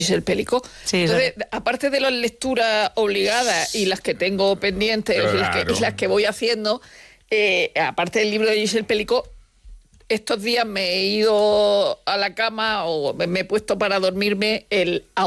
Giselle Pelicot. Sí, Entonces, aparte de las lecturas obligadas y las que tengo pendientes y las que voy haciendo, aparte del libro de Giselle Pelicot, estos días me he ido a la cama o me he puesto para dormirme el